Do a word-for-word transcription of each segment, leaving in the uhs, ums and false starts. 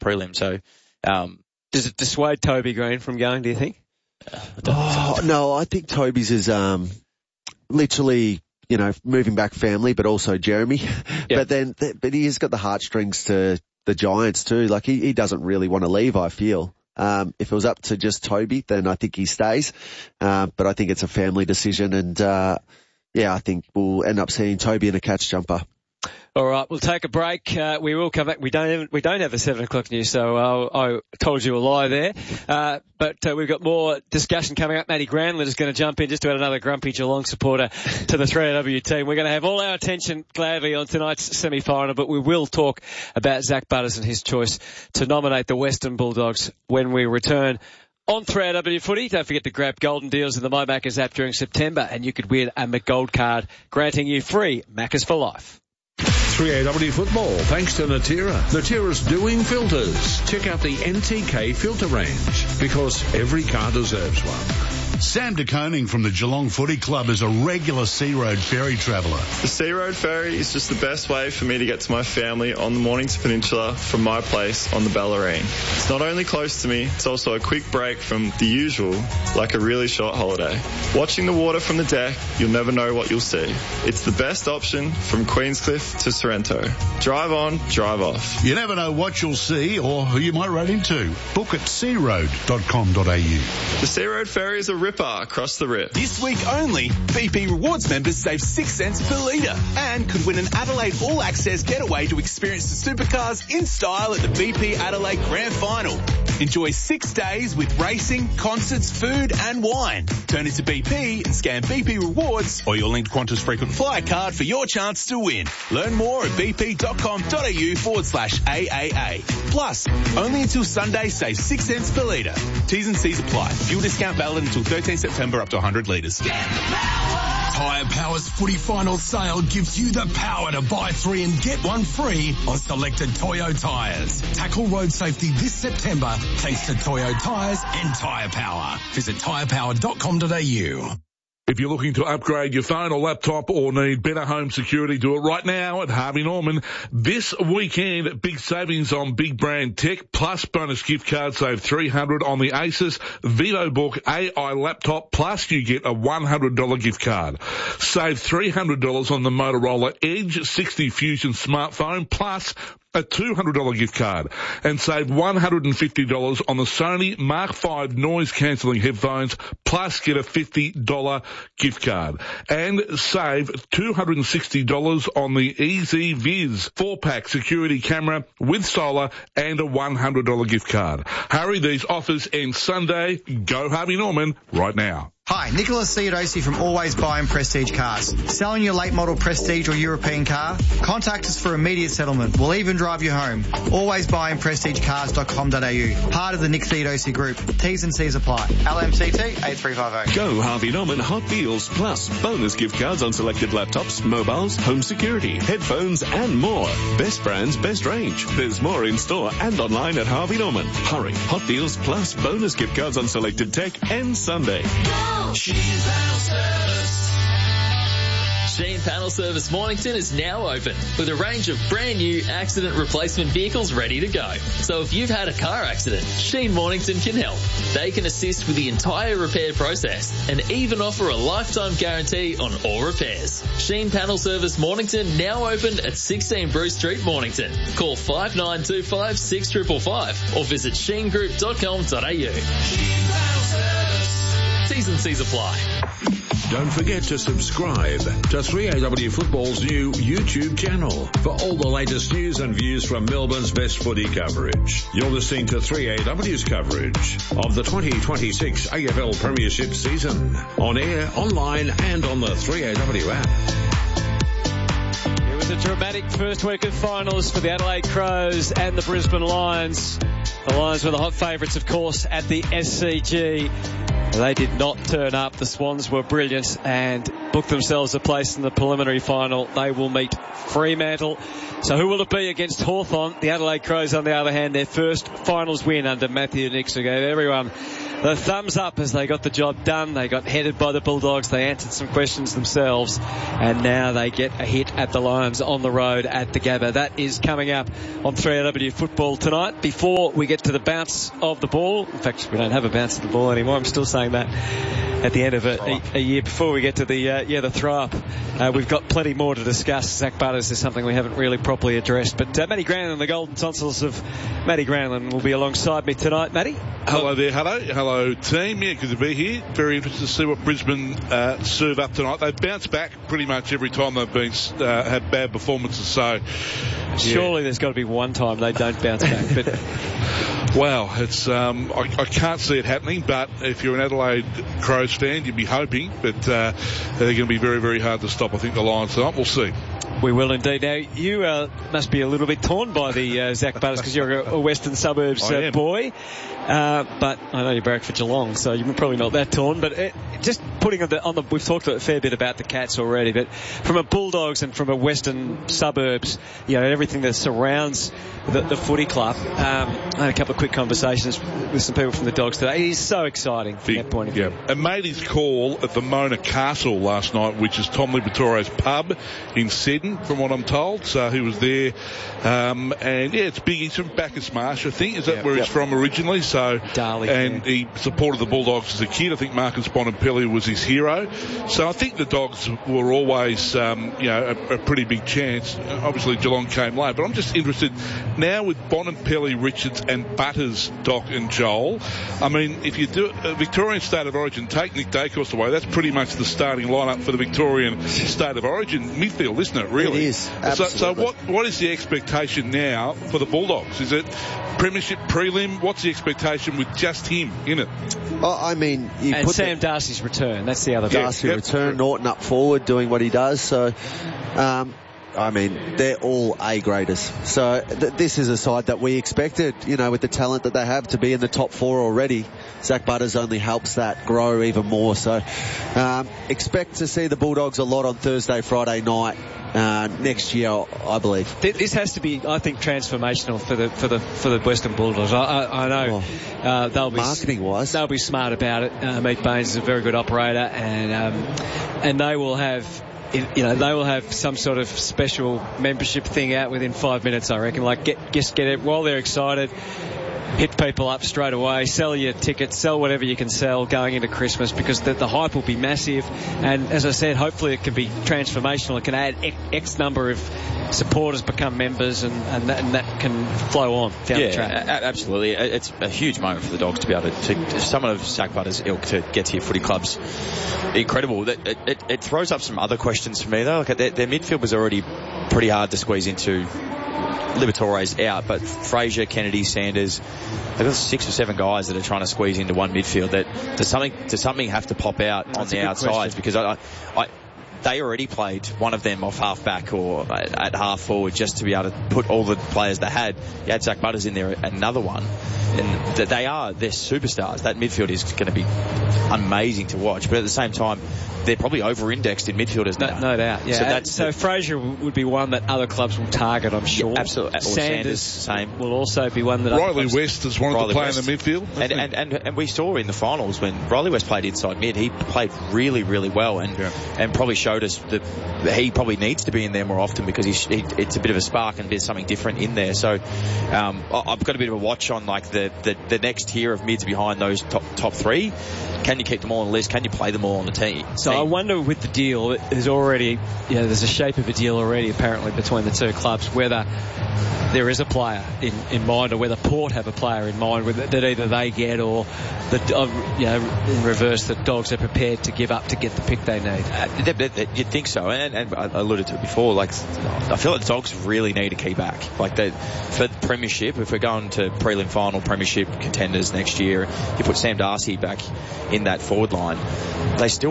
prelim. So, um, does it dissuade Toby Green from going, do you think? Uh, I don't oh, think so. No, I think Toby's is, um, literally, you know, moving back family, but also Jeremy. Yep. But then, but he has got the heartstrings to the Giants too. Like he, he doesn't really want to leave, I feel. Um, if it was up to just Toby, then I think he stays. Uh, but I think it's a family decision and, uh, yeah, I think we'll end up seeing Toby in a catch jumper. All right, we'll take a break. Uh, we will come back. We don't have, we don't have a seven o'clock news, so uh, I told you a lie there. Uh, but uh, we've got more discussion coming up. Matty Granlund is going to jump in just to add another grumpy Geelong supporter to the three A W team. We're going to have all our attention gladly on tonight's semi-final, but we will talk about Zach Butters and his choice to nominate the Western Bulldogs when we return. On three A W Footy, don't forget to grab golden deals in the MyMaccas app during September, and you could win a McGold card, granting you free Maccas for life. three A W Football, thanks to Natira. Natira's doing filters. Check out the N T K filter range, because every car deserves one. Sam de Koning from the Geelong Footy Club is a regular Sea Road ferry traveller. The Sea Road ferry is just the best way for me to get to my family on the Mornington Peninsula from my place on the Bellarine. It's not only close to me, it's also a quick break from the usual, like a really short holiday. Watching the water from the deck, you'll never know what you'll see. It's the best option from Queenscliff to Sorrento. Drive on, drive off. You never know what you'll see or who you might run into. Book at sea road dot com dot a u. The Sea Road ferry is a ripper across the rip. This week only, B P Rewards members save six cents per litre and could win an Adelaide All Access getaway to experience the supercars in style at the B P Adelaide Grand Final. Enjoy six days with racing, concerts, food and wine. Turn into B P and scan B P Rewards or your linked Qantas frequent flyer card for your chance to win. Learn more at bp.com.au forward slash AAA. Plus, only until Sunday, save six cents per litre. T's and C's apply. Fuel discount valid until thirteenth September up to one hundred litres. Tyre Power's footy final sale gives you the power to buy three and get one free on selected Toyo tyres. Tackle road safety this September thanks to Toyo tyres and Tyre Power. Visit tyre power dot com dot a u. If you're looking to upgrade your phone or laptop or need better home security, do it right now at Harvey Norman. This weekend, big savings on big brand tech plus bonus gift card. Save three hundred dollars on the Asus VivoBook A I laptop, plus you get a one hundred dollars gift card. Save three hundred dollars on the Motorola Edge sixty Fusion smartphone, plus a two hundred dollars gift card, and save one hundred fifty dollars on the Sony Mark five noise-cancelling headphones, plus get a fifty dollars gift card. And save two hundred sixty dollars on the EasyViz four-pack security camera with solar and a one hundred dollars gift card. Hurry, these offers end Sunday. Go Harvey Norman right now. Hi, Nicholas Theodosi from Always Buy and Prestige Cars. Selling your late model Prestige or European car? Contact us for immediate settlement. We'll even drive you home. Always Buy and Prestige Cars dot com dot a u. Part of the Nick Theodosi Group. T's and C's apply. L M C T eight three five zero. Go Harvey Norman Hot Deals plus bonus gift cards on selected laptops, mobiles, home security, headphones and more. Best brands, best range. There's more in store and online at Harvey Norman. Hurry. Hot Deals plus bonus gift cards on selected tech and Sunday. Sheen Panel Service. Sheen Panel Service Mornington is now open with a range of brand new accident replacement vehicles ready to go. So if you've had a car accident, Sheen Mornington can help. They can assist with the entire repair process and even offer a lifetime guarantee on all repairs. Sheen Panel Service Mornington now open at sixteen Bruce Street, Mornington. Call five nine two five, six five five five or visit sheen group dot com dot a u. Sheen Panel Service. T's and C's apply. Don't forget to subscribe to three A W Football's new YouTube channel for all the latest news and views from Melbourne's best footy coverage. You're listening to three A W's coverage of the twenty twenty-six A F L Premiership season. On air, online and on the three A W app. It was a dramatic first week of finals for the Adelaide Crows and the Brisbane Lions. The Lions were the hot favourites, of course, at the S C G. They did not turn up. The Swans were brilliant, and book themselves a place in the preliminary final. They will meet Fremantle. So who will it be against Hawthorn? The Adelaide Crows, on the other hand, their first finals win under Matthew Nicks, who gave everyone the thumbs up as they got the job done. They got headed by the Bulldogs. They answered some questions themselves. And now they get a hit at the Lions on the road at the Gabba. That is coming up on three R W Football tonight. Before we get to the bounce of the ball, in fact, we don't have a bounce of the ball anymore. I'm still saying that at the end of a, a, a year. Before we get to the, uh, yeah, the throw-up, uh, we've got plenty more to discuss. Zach Butters is something we haven't really properly addressed. But uh, Matty Granlund, the golden tonsils of Matty Granlund, will be alongside me tonight. Matty? Hello there, hello. Hello, team. Yeah, good to be here. Very interested to see what Brisbane uh, serve up tonight. They've bounced back pretty much every time they've been uh, had bad performances. So, yeah. Surely there's got to be one time they don't bounce back. But well, it's um, I, I can't see it happening. But if you're an Adelaide Crows fan, you'd be hoping. But uh, they're going to be very, very hard to stop. I think the Lions tonight. We'll see. We will indeed. Now, you uh, must be a little bit torn by the uh, Zach Butters because you're a, a Western Suburbs uh, boy. Uh, but I know you barrack for Geelong, so you're probably not that torn. But it, just putting on the, on the, we've talked a fair bit about the Cats already, but from a Bulldogs and from a Western Suburbs, you know, everything that surrounds the, the footy club. Um, I had a couple of quick conversations with some people from the Dogs today. He's so exciting from Big, that point of yeah. view. And made his call at the Mona Castle last night, which is Tom Liberatore's pub in Seddon, from what I'm told. So he was there. Um, and yeah, it's big. He's from Bacchus Marsh, I think. Is that yep, where yep. he's from originally? So, Darley, and yeah. he supported the Bulldogs as a kid. I think Marcus Bonampelli was his hero. So I think the Dogs were always, um, you know, a, a pretty big chance. Obviously Geelong came late, but I'm just interested now with Bonampelli, Richards and Butters, Doc and Joel. I mean, if you do a Victorian State of Origin, take Nick Dacos away, that's pretty much the starting lineup for the Victorian State of Origin midfield, isn't it, really? It is, so, so what, what is the expectation now for the Bulldogs? Is it premiership prelim? What's the expectation with just him in it? Oh, I mean, you and put Sam the, Darcy's return. That's the other thing. Darcy yep. return, Norton up forward doing what he does. So, um, I mean, they're all A-graders. So th- this is a side that we expected, you know, with the talent that they have to be in the top four already. Zach Butters only helps that grow even more. So um, expect to see the Bulldogs a lot on Thursday, Friday night. Uh, next year, I believe. This has to be, I think, transformational for the for the for the Western Bulldogs. I, I, I know oh, uh, they'll be marketing wise, they'll be smart about it. Uh, Meat Baines is a very good operator, and um, and they will have. You know, they will have some sort of special membership thing out within five minutes, I reckon. Like, get just get it while they're excited. Hit people up straight away, sell your tickets, sell whatever you can sell going into Christmas, because the, the hype will be massive. And as I said, hopefully it can be transformational. It can add X number of supporters become members, and, and, that, and that can flow on down yeah, the track. A- absolutely. It's a huge moment for the Dogs to be able to, to someone of Zach Butters' ilk to get to your footy clubs. Incredible. It, it, it throws up some other questions for me, though. Like, their, their midfield was already pretty hard to squeeze into. Liberatore's out, but Fraser, Kennedy, Sanders, they've got six or seven guys that are trying to squeeze into one midfield. That does something does something have to pop out That's on the outsides? Because I, I, they already played one of them off half back or at, at half forward just to be able to put all the players they had. You had Zach Butters in there, another one, and they are they're superstars. That midfield is going to be amazing to watch, but at the same time, they're probably over-indexed in midfielders now. No, no doubt, yeah. So, that's so Fraser would be one that other clubs will target, I'm sure. Yeah, absolutely. Or Sanders, Sanders, same. will also be one that... Riley West has wanted Riley to play West. in the midfield. And, and, and, and we saw in the finals when Riley West played inside mid, he played really, really well and yeah. and probably showed us that he probably needs to be in there more often because he's, he, it's a bit of a spark and a bit of something different in there. So um, I've got a bit of a watch on like the, the, the next tier of mids behind those top top three. Can you keep them all on the list? Can you play them all on the team? So I wonder with the deal, there's already, you know, there's a shape of a deal already apparently between the two clubs, whether there is a player in, in mind or whether Port have a player in mind that either they get or that, uh, you know, in reverse, that Dogs are prepared to give up to get the pick they need. Uh, they, they, you'd think so, and, and I alluded to it before. Like, I feel like the Dogs really need a key back. Like they, for the premiership, if we're going to prelim final premiership contenders next year, you put Sam Darcy back in that forward line. They still need someone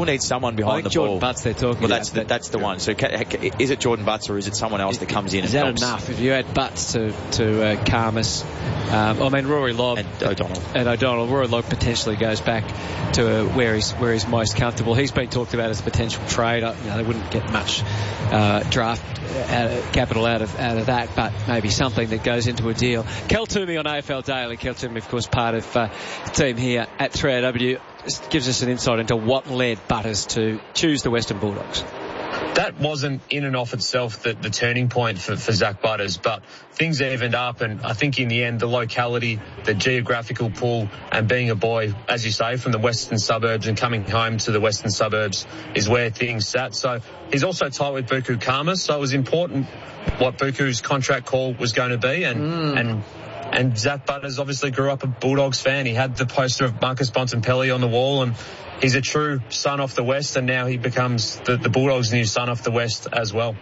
one behind I think the Jordan ball. Butts they're talking well, about. that's the, that's the one. So ca- ca- is it Jordan Butts or is it someone else that comes in Is and that helps? enough? If you add Butts to, to uh, Karmas, um, I mean, Rory Lobb and O'Donnell. And O'Donnell. Rory Lobb potentially goes back to uh, where he's where he's most comfortable. He's been talked about as a potential trade. You know, they wouldn't get much uh, draft out of, capital out of out of that, but maybe something that goes into a deal. Kel Toomey on A F L Daily. Kel Toomey, of course, part of uh, the team here at three A W. Just gives us an insight into what led Butters to choose the Western Bulldogs. That wasn't in and of itself the, the turning point for, for Zach Butters, but things evened up, and I think in the end the locality, the geographical pull, and being a boy, as you say, from the western suburbs and coming home to the western suburbs is where things sat. So he's also tight with Buku Karmas, so it was important what Buku's contract call was going to be, and mm. and and Zach Butters obviously grew up a Bulldogs fan. He had the poster of Marcus Bontempelli on the wall, and he's a true son off the West, and now he becomes the, the Bulldogs' new son off the West as well.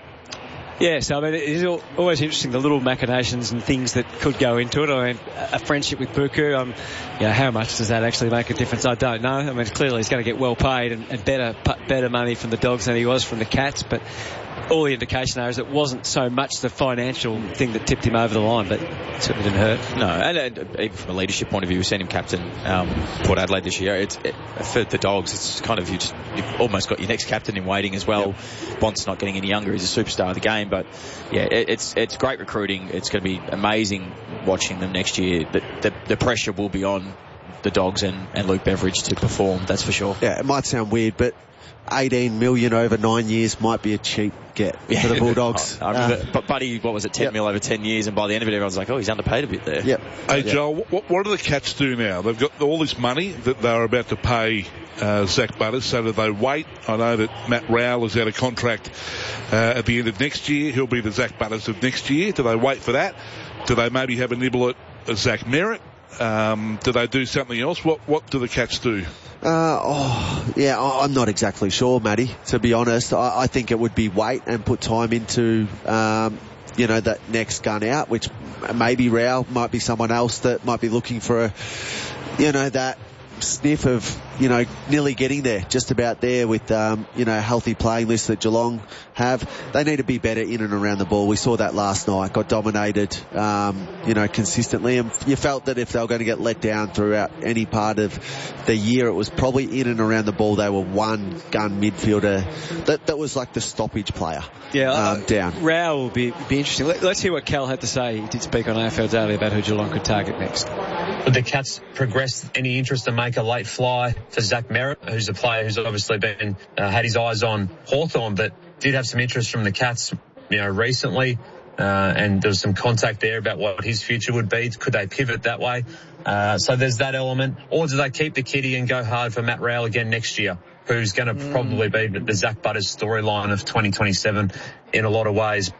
Yes, I mean, it's always interesting, the little machinations and things that could go into it. I mean, a friendship with Buku, um, you know, how much does that actually make a difference? I don't know. I mean, clearly he's going to get well paid and, and better better money from the Dogs than he was from the Cats, but all the indication there is it wasn't so much the financial thing that tipped him over the line, but it certainly didn't hurt. No, and, and even from a leadership point of view, we've seen him captain um, Port Adelaide this year. It's it, for the Dogs, it's kind of you just you've almost got your next captain in waiting as well. Yep. Bont's not getting any younger; he's a superstar of the game. But yeah, it, it's it's great recruiting. It's going to be amazing watching them next year. The, the, the pressure will be on the Dogs and, and Luke Beveridge to perform. That's for sure. Yeah, it might sound weird, but eighteen million over nine years might be a cheap get yeah. for the Bulldogs. I remember, uh, but Buddy, what was it, ten yep. mil over ten years, and by the end of it, everyone's like, oh, he's underpaid a bit there. Yep. Hey, Joel, what, what do the Cats do now? They've got all this money that they're about to pay uh, Zach Butters, so do they wait? I know that Matt Rowell is out of contract uh, at the end of next year. He'll be the Zach Butters of next year. Do they wait for that? Do they maybe have a nibble at uh, Zach Merritt? Um, do they do something else? What What do the Cats do? Uh, oh, yeah, I'm not exactly sure, Matty, to be honest. I, I think it would be wait and put time into, um, you know, that next gun out, which maybe Rao might be someone else that might be looking for a, you know, that sniff of, you know, nearly getting there, just about there with, um, you know, a healthy playing list that Geelong have. They need to be better in and around the ball. We saw that last night, got dominated, um, you know, consistently, and you felt that if they were going to get let down throughout any part of the year, it was probably in and around the ball. They were one gun midfielder that, that was like the stoppage player. Yeah, um, uh, down. Rao will be, be interesting. Let, let's hear what Cal had to say. He did speak on A F L Daily about who Geelong could target next. Would the Cats progress any interest to make a late fly for Zach Merritt, who's a player who's obviously been uh, had his eyes on Hawthorn, but did have some interest from the Cats, you know, recently, uh, and there was some contact there about what his future would be. Could they pivot that way? Uh, so there's that element, or do they keep the kitty and go hard for Matt Rowell again next year, who's going to mm. probably be the Zach Butters storyline of twenty twenty-seven in a lot of ways.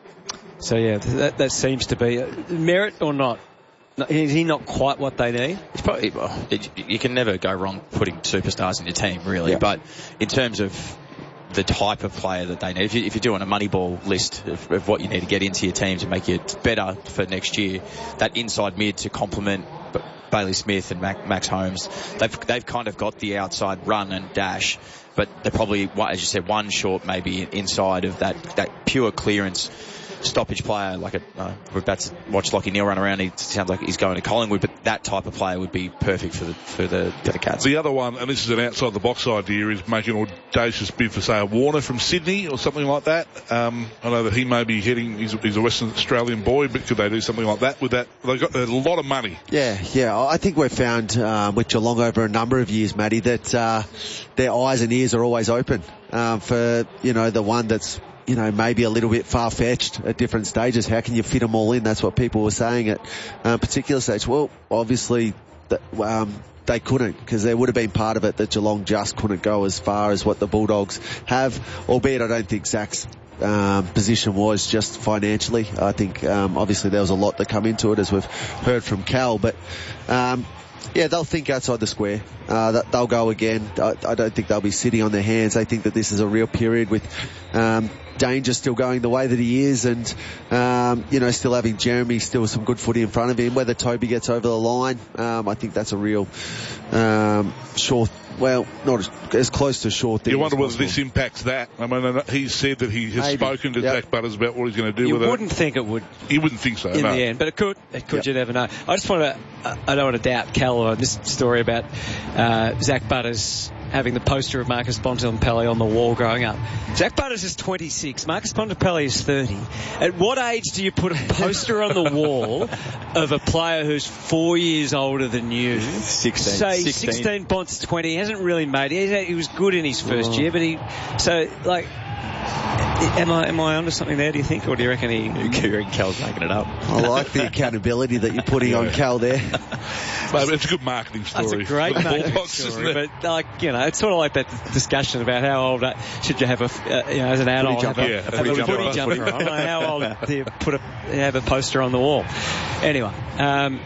So yeah, that, that seems to be uh, Merritt or not. No, is he not quite what they need? It's probably, well, it, you can never go wrong putting superstars in your team, really. Yeah. But in terms of the type of player that they need, if, you, if you're doing a Moneyball list of, of what you need to get into your team to make it better for next year, that inside mid to complement Bailey Smith and Mac, Max Holmes, they've they've kind of got the outside run and dash, but they're probably, as you said, one short maybe inside of that, that pure clearance stoppage player. Like a, uh, we're about to watch Lachie Neale run around. He sounds like he's going to Collingwood, but that type of player would be perfect for the for the, for the Cats. The other one, and this is an outside the box idea, is making an audacious bid for, say, a Warner from Sydney or something like that. Um, I know that he may be heading. He's, he's a Western Australian boy, but could they do something like that with that? They've got a lot of money. Yeah, yeah. I think we've found um, with Geelong over a number of years, Matty, that uh, their eyes and ears are always open um, for, you know, the one that's, you know, maybe a little bit far-fetched at different stages. How can you fit them all in? That's what people were saying at a particular stage. Well, obviously, the, um, they couldn't, because there would have been part of it that Geelong just couldn't go as far as what the Bulldogs have, albeit I don't think Zach's um, position was just financially. I think, um, obviously there was a lot that come into it, as we've heard from Cal, but, um, yeah, they'll think outside the square. Uh, they'll go again. I, I don't think they'll be sitting on their hands. They think that this is a real period with, um, Danger still going the way that he is, and um, you know, still having Jeremy still some good footy in front of him. Whether Toby gets over the line, um, I think that's a real um, sure. Well, not as, as close to sure thing. You wonder whether possible. this impacts that. I mean, he said that he has Maybe. spoken to Yep. Zach Butters about what he's going to do You with it. You wouldn't think it would. You wouldn't think so, in no. the end, but it could. It could. Yep. You never know. I just want to. I don't want to doubt Cal on this story about uh, Zach Butters having the poster of Marcus Bontempelli on the wall growing up. Zach Butters is twenty-six. Marcus Bontempelli is thirty. At what age do you put a poster on the wall of a player who's four years older than you? sixteen. Say sixteen. sixteen, Bont's twenty. He hasn't really made it. He was good in his first Oh. year, but he. So like. Am I am I onto something there, do you think, or do you reckon he... You reckon Cal's making it up? I like the accountability that you're putting Yeah. on Cal there. But it's a good marketing story. That's a great for the marketing Bulldogs, story, isn't it? but like, you know, it's sort of like that discussion about how old uh, should you have a, uh, you know, as an adult, have a, Yeah, have a a footy footy jumper. jumper. Footy I don't know how old do you put a, have a poster on the wall. Anyway, um,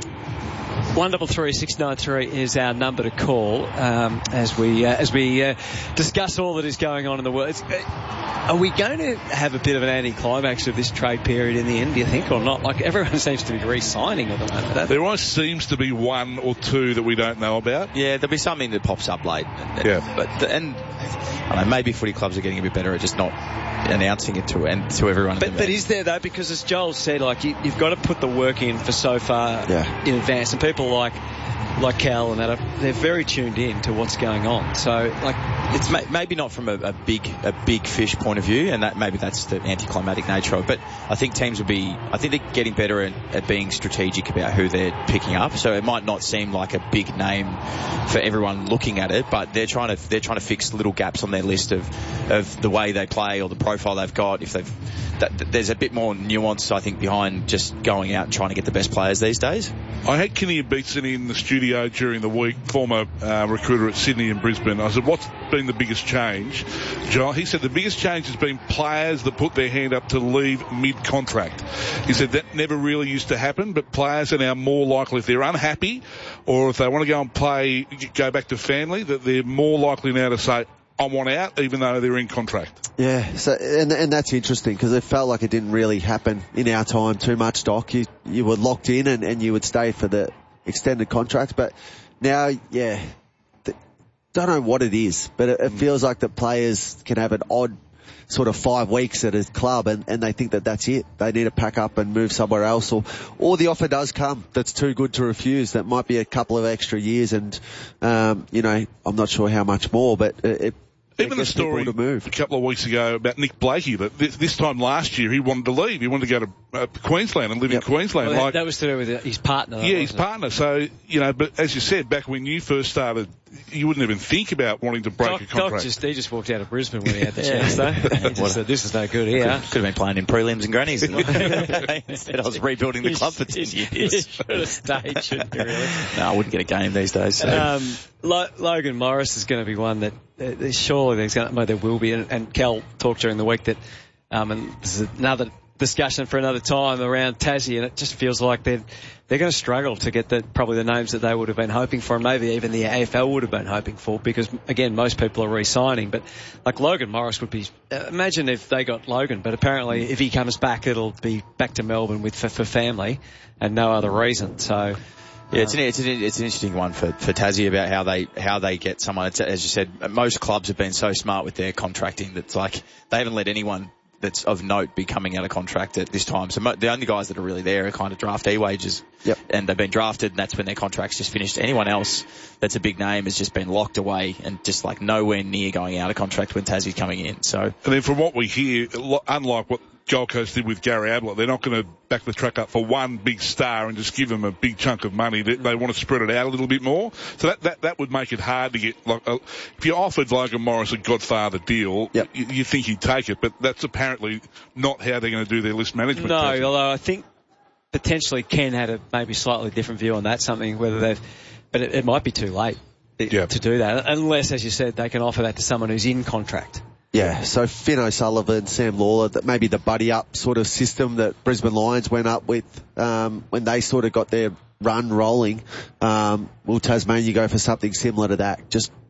one double three six nine three is our number to call um, as we uh, as we uh, discuss all that is going on in the world. It's, uh, are we going to have a bit of an anticlimax of this trade period in the end, do you think, or not? Like, everyone seems to be re-signing at the moment. That, There always seems to be one or two that we don't know about. Yeah, there'll be something that pops up late. Yeah. But, and, I don't know, maybe footy clubs are getting a bit better at just not announcing it to and to everyone. But, but is there though? Because as Joel said, like you, you've got to put the work in for so far Yeah. in advance, and people like like Cal and that are, they're very tuned in to what's going on. So like It's may, maybe not from a, a big a big fish point of view, and that maybe that's the anticlimactic nature of it. But I think teams will be. I think they're getting better at, at being strategic about who they're picking up. So it might not seem like a big name for everyone looking at it, but they're trying to they're trying to fix little gaps on their list of of the way they play or the profile they've got. If they've that, that there's a bit more nuance, I think, behind just going out and trying to get the best players these days. I had Kenny Beatson in the studio during the week, former uh, recruiter at Sydney and Brisbane. I said, what's been the biggest change? John, he said the biggest change has been players that put their hand up to leave mid-contract. He said that never really used to happen, but players are now more likely, if they're unhappy or if they want to go and play, go back to family, that they're more likely now to say, I want out, even though they're in contract. Yeah, so and and that's interesting because it felt like it didn't really happen in our time too much, Doc. You you were locked in and, and you would stay for the extended contract, but now, yeah, th- don't know what it is, but it, it feels like the players can have an odd sort of five weeks at a club and, and they think that that's it. They need to pack up and move somewhere else, or or the offer does come that's too good to refuse. That might be a couple of extra years, and um, you know, I'm not sure how much more, but it. it Even the story to move. a couple of weeks ago about Nick Blakey, that this, this time last year he wanted to leave. He wanted to go to uh, Queensland and live Yep. in Queensland. well, like, that was to do with his partner. Though, yeah, his wasn't it? partner. So, you know, but as you said, back when you first started, you wouldn't even think about wanting to break Doc, a contract. Doc just, he just walked out of Brisbane when he had the Yeah. chance, though. He just said, this is no good here. Could have been playing in prelims and grannies. Instead, I was rebuilding the club for ten You years. should have stayed, shouldn't you, really? No, I wouldn't get a game these days. So. Um, Lo- Logan Morris is going to be one that uh, surely there's going to, well, there will be, and, and Cal talked during the week that, um, and this is another discussion for another time around Tassie, and it just feels like they're they're going to struggle to get the probably the names that they would have been hoping for, and maybe even the A F L would have been hoping for, because again, most people are re-signing. But like Logan Morris would be, uh, imagine if they got Logan, but apparently if he comes back, it'll be back to Melbourne with for, for family and no other reason. So. Yeah, it's an, it's an, it's an interesting one for, for Tassie about how they, how they get someone. It's, as you said, most clubs have been so smart with their contracting that's like, they haven't let anyone that's of note be coming out of contract at this time. So mo- the only guys that are really there are kind of draftee wages. Yep. And they've been drafted, and that's when their contract's just finished. Anyone else that's a big name has just been locked away and just like nowhere near going out of contract when Tassie's coming in. So. And then from what we hear, lo- unlike what Gold Coast did with Gary Ablett, they're not going to back the truck up for one big star and just give him a big chunk of money. They, they want to spread it out a little bit more. So that, that, that would make it hard to get, like, uh, if you offered Logan Morris a Godfather deal, Yep. you, you think he'd take it, but that's apparently not how they're going to do their list management. No, Tassie. although I think potentially Ken had a maybe slightly different view on that, something whether they've, but it, it might be too late Yep. to do that, unless, as you said, they can offer that to someone who's in contract. Yeah, so Finn O'Sullivan, Sam Lawler, that maybe the buddy up sort of system that Brisbane Lions went up with um, when they sort of got their run rolling. Um, will Tasmania go for something similar to that? Just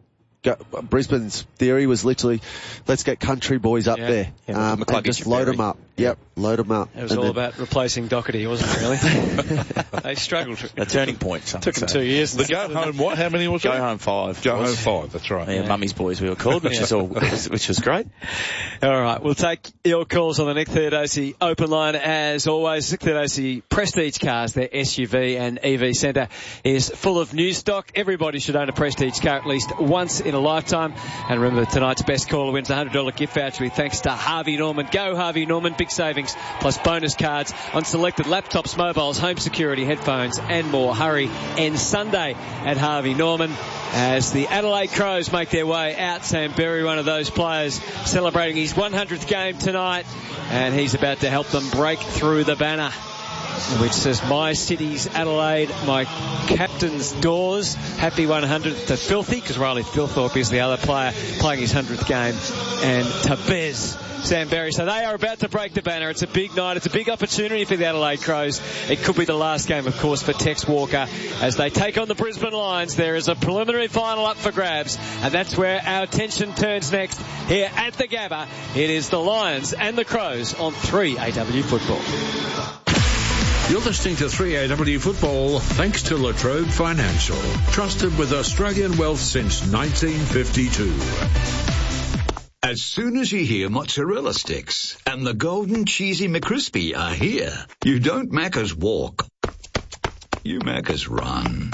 go, Brisbane's theory was literally, let's get country boys up yeah. there, yeah, um, and just load them up. Yep, load them up. It was and all then, about replacing Doherty, wasn't it, really? They struggled. A turning point. Took them two years. The go home, what? How many was it? Go home five. Go home five, that's right. Yeah, yeah. Mummy's boys we were called, which yeah. is all, which was great. All right, we'll take your calls on the Nick Theodosy open line as always. Nick Theodosy Prestige cars, their S U V and E V centre is full of new stock. Everybody should own a Prestige car at least once in a lifetime. And remember, tonight's best caller wins a one hundred dollars gift voucher with thanks to Harvey Norman. Go Harvey Norman, big savings plus bonus cards on selected laptops, mobiles, home security, headphones and more. Hurry and Sunday at Harvey Norman as the Adelaide Crows make their way out. Sam Berry, one of those players, celebrating his one hundredth game tonight, and he's about to help them break through the banner, which says my city's Adelaide, my captain's doors. Happy one hundredth to Filthy, because Riley Philthorpe is the other player playing his one hundredth game, and to Bez Sam Berry. So they are about to break the banner. It's a big night. It's a big opportunity for the Adelaide Crows. It could be the last game, of course, for Tex Walker as they take on the Brisbane Lions. There is a preliminary final up for grabs, and that's where our attention turns next here at the Gabba. It is the Lions and the Crows on three A W Football. You're listening to three A W Football thanks to La Trobe Financial. Trusted with Australian wealth since nineteen fifty-two. As soon as you hear mozzarella sticks and the golden cheesy McCrispy are here, you don't Macca's walk. You Macca's run.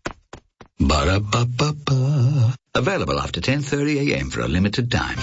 Ba-da-ba-ba-ba. Available after ten thirty a.m. for a limited time.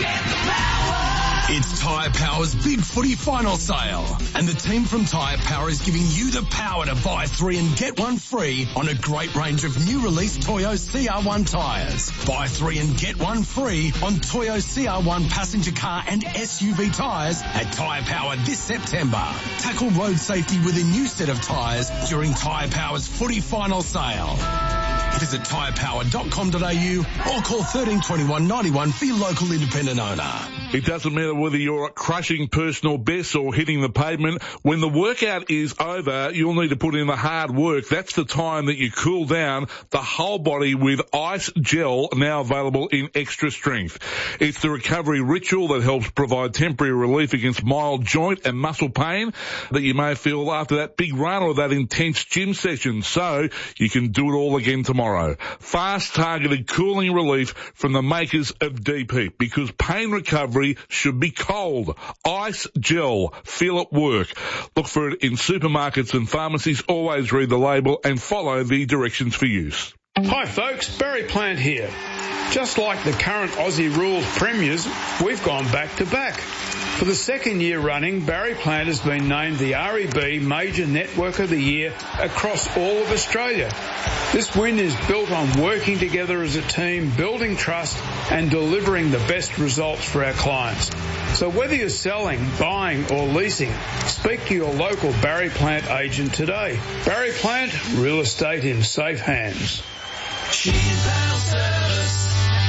It's Tyre Power's Big Footy Final Sale. And the team from Tyre Power is giving you the power to buy three and get one free on a great range of new release Toyo C R one tyres. Buy three and get one free on Toyo C R one passenger car and S U V tyres at Tyre Power this September. Tackle road safety with a new set of tyres during Tyre Power's Footy Final Sale. Visit tyre power dot com dot a u or call thirteen twenty-one ninety-one for your local independent owner. It doesn't matter whether you're crushing personal bests or hitting the pavement. When the workout is over, you'll need to put in the hard work. That's the time that you cool down the whole body with Ice Gel, now available in extra strength. It's the recovery ritual that helps provide temporary relief against mild joint and muscle pain that you may feel after that big run or that intense gym session, so you can do it all again tomorrow. Fast targeted cooling relief from the makers of D P, because pain recovery should be cold. Ice Gel. Feel it work. Look for it in supermarkets and pharmacies. Always read the label and follow the directions for use. Hi folks, Barry Plant here. Just like the current Aussie rules premiers, we've gone back to back. For the second year running, Barry Plant has been named the R E B Major Network of the Year across all of Australia. This win is built on working together as a team, building trust and delivering the best results for our clients. So whether you're selling, buying or leasing, speak to your local Barry Plant agent today. Barry Plant, real estate in safe hands. Sheen Panel Service.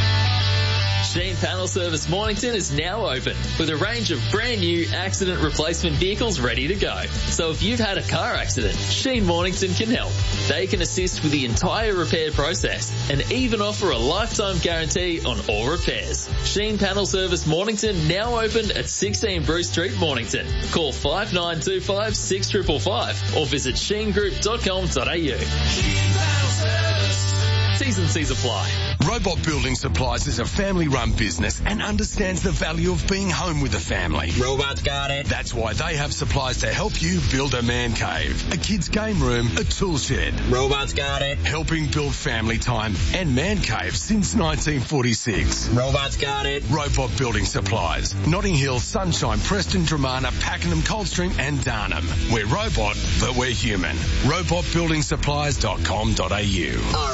Sheen Panel Service Mornington is now open with a range of brand new accident replacement vehicles ready to go. So if you've had a car accident, Sheen Mornington can help. They can assist with the entire repair process and even offer a lifetime guarantee on all repairs. Sheen Panel Service Mornington now open at sixteen Bruce Street, Mornington. Call five nine two five, six five five five or visit sheen group dot com dot a u. Sheen Panel Service. T's and C's apply. Robot Building Supplies is a family-run business and understands the value of being home with a family. Robots got it. That's why they have supplies to help you build a man cave, a kid's game room, a tool shed. Robots got it. Helping build family time and man caves since nineteen forty-six. Robots got it. Robot Building Supplies. Notting Hill, Sunshine, Preston, Dramana, Pakenham, Coldstream and Darnham. We're robot, but we're human. robot building supplies dot com dot a u.